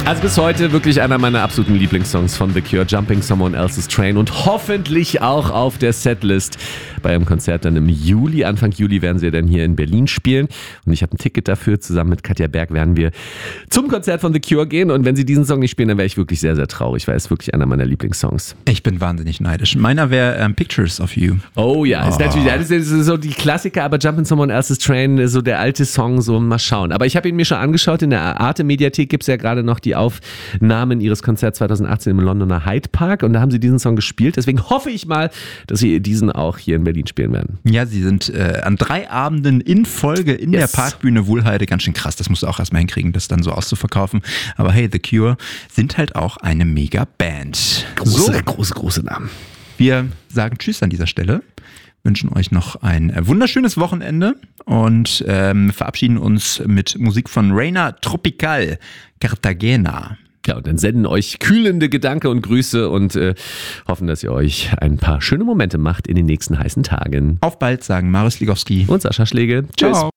Also bis heute wirklich einer meiner absoluten Lieblingssongs von The Cure, Jumping Someone Else's Train, und hoffentlich auch auf der Setlist bei ihrem Konzert dann im Juli. Anfang Juli werden sie dann hier in Berlin spielen und ich habe ein Ticket dafür. Zusammen mit Katja Berg werden wir zum Konzert von The Cure gehen, und wenn sie diesen Song nicht spielen, dann wäre ich wirklich sehr, sehr traurig, weil es wirklich einer meiner Lieblingssongs. Ich bin wahnsinnig neidisch. Meiner wäre Pictures of You. Oh ja, ist natürlich, das ist so die Klassiker, aber Jumping Someone Else's Train, so der alte Song, so mal schauen. Aber ich habe ihn mir schon angeschaut, in der Arte-Mediathek gibt es ja gerade noch die Aufnahmen ihres Konzerts 2018 im Londoner Hyde Park, und da haben sie diesen Song gespielt. Deswegen hoffe ich mal, dass sie diesen auch hier in Berlin spielen werden. Ja, sie sind an 3 Abenden in Folge in der Parkbühne Wuhlheide. Ganz schön krass, das musst du auch erstmal hinkriegen, das dann so auszuverkaufen. Aber hey, The Cure sind halt auch eine Mega-Band. Große Namen. Wir sagen Tschüss an dieser Stelle, wünschen euch noch ein wunderschönes Wochenende und verabschieden uns mit Musik von Reina Tropical, Cartagena. Ja, und dann senden euch kühlende Gedanken und Grüße und hoffen, dass ihr euch ein paar schöne Momente macht in den nächsten heißen Tagen. Auf bald, sagen Marius Ligowski und Sascha Schlegel. Tschüss. Ciao.